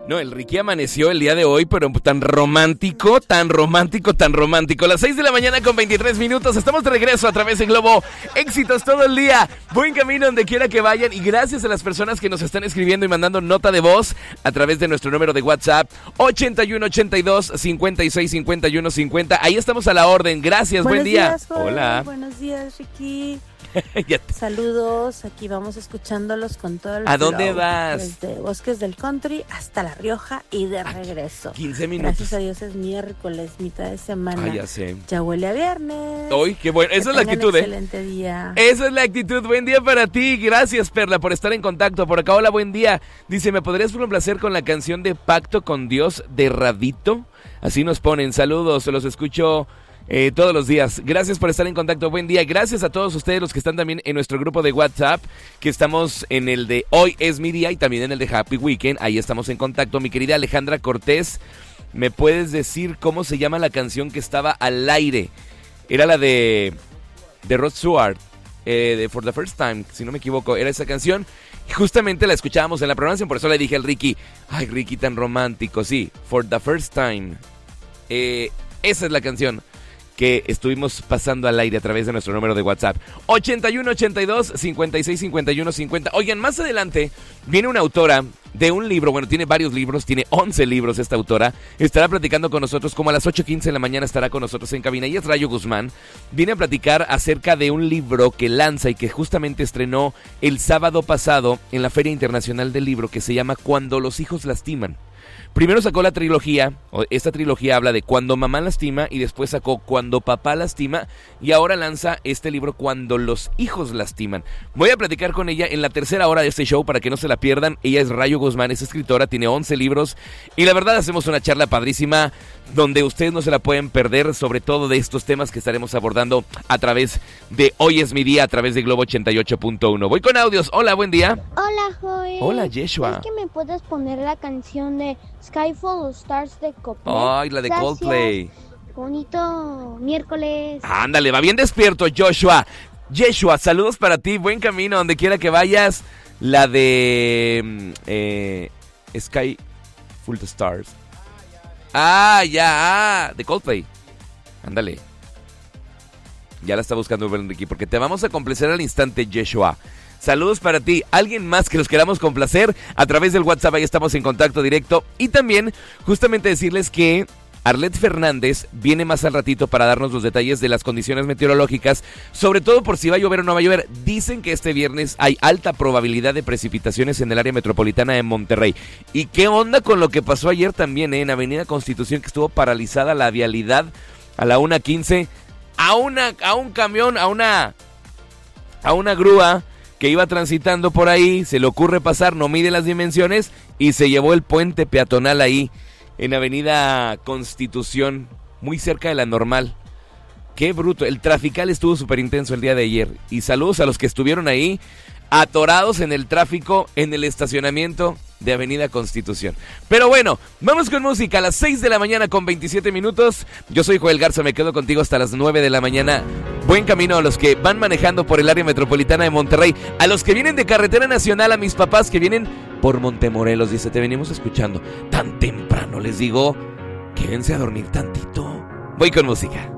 No, el Ricky amaneció el día de hoy, pero tan romántico, tan romántico, tan romántico. Las 6 de la mañana con 23 minutos. Estamos de regreso a través de Globo. Éxitos todo el día. Buen camino donde quiera que vayan. Y gracias a las personas que nos están escribiendo y mandando nota de voz a través de nuestro número de WhatsApp 8182-565150. Ahí estamos a la orden. Gracias, buen día. Días, hola. Buenos días, Ricky. Ya Saludos, aquí vamos escuchándolos con todo el ¿A dónde flow, vas? Desde Bosques del Country hasta La Rioja y de regreso. 15 minutos. Gracias a Dios es miércoles, mitad de semana. Ya sé. Ya huele a viernes. Uy, qué bueno. Esa es la actitud, excelente día. Esa es la actitud. Buen día para ti. Gracias, Perla, por estar en contacto. Por acá, hola, buen día. Dice, ¿me podrías complacer con la canción de Pacto con Dios de Radito? Así nos ponen. Saludos, se los escucho todos los días. Gracias por estar en contacto. Buen día. Gracias a todos ustedes los que están también en nuestro grupo de WhatsApp, que estamos en el de Hoy es mi día y también en el de Happy Weekend. Ahí estamos en contacto. Mi querida Alejandra Cortés, ¿me puedes decir cómo se llama la canción que estaba al aire? Era la de Rod Stewart, de For the First Time, si no me equivoco. Era esa canción. Y justamente la escuchábamos en la programación, por eso le dije al Ricky, ay, Ricky tan romántico. Sí, For the First Time. Esa es la canción que estuvimos pasando al aire a través de nuestro número de WhatsApp 8182-565150. Oigan, más adelante viene una autora de un libro, bueno, tiene varios libros, tiene 11 libros esta autora, estará platicando con nosotros como a las 8:15 de la mañana, estará con nosotros en cabina, y es Rayo Guzmán. Viene a platicar acerca de un libro que lanza y que justamente estrenó el sábado pasado en la Feria Internacional del Libro, que se llama Cuando los hijos lastiman. Primero sacó la trilogía, esta trilogía habla de Cuando mamá lastima, y después sacó Cuando papá lastima, y ahora lanza este libro Cuando los hijos lastiman. Voy a platicar con ella en la tercera hora de este show para que no se la pierdan. Ella es Rayo Guzmán, es escritora, tiene 11 libros, y la verdad hacemos una charla padrísima donde ustedes no se la pueden perder, sobre todo de estos temas que estaremos abordando a través de Hoy es mi día, a través de Globo 88.1. Voy con audios. Hola, buen día. Hola, Joel. Hola, Yeshua. ¿Es que me puedes poner la canción de Skyfall of Stars de Coldplay? Ay, la de Gracias. Coldplay. Bonito miércoles. Ándale, va bien despierto, Joshua. Yeshua, saludos para ti, buen camino, donde quiera que vayas. La de Sky Full of Stars. De Coldplay. Ándale. Ya la está buscando Enrique, porque te vamos a complacer al instante, Yeshua. Saludos para ti. Alguien más que los queramos complacer a través del WhatsApp, ahí estamos en contacto directo. Y también, justamente decirles que Arlet Fernández viene más al ratito para darnos los detalles de las condiciones meteorológicas, sobre todo por si va a llover o no va a llover. Dicen que este viernes hay alta probabilidad de precipitaciones en el área metropolitana de Monterrey. ¿Y qué onda con lo que pasó ayer también en Avenida Constitución, que estuvo paralizada la vialidad a la 1:15? A un camión, a una grúa que iba transitando por ahí, se le ocurre pasar, no mide las dimensiones y se llevó el puente peatonal ahí en Avenida Constitución, muy cerca de la Normal. Qué bruto, el trafical estuvo súper intenso el día de ayer. Y saludos a los que estuvieron ahí, atorados en el tráfico, en el estacionamiento de Avenida Constitución. Pero bueno, vamos con música a las 6 de la mañana con 27 minutos. Yo soy Joel Garza, me quedo contigo hasta las 9 de la mañana. Buen camino a los que van manejando por el área metropolitana de Monterrey, a los que vienen de carretera nacional, a mis papás que vienen por Montemorelos. Dice, te venimos escuchando tan temprano, les digo, quédense a dormir tantito. Voy con música.